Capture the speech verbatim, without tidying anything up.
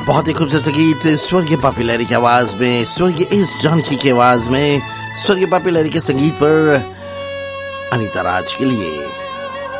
बहुत ही खूबसूरत संगीत स्वर्गीय पापी लहरी की आवाज में, स्वर्गीय एस जानकी की आवाज में, स्वर्गीय पापी लहरी के संगीत पर अनीता राज के लिए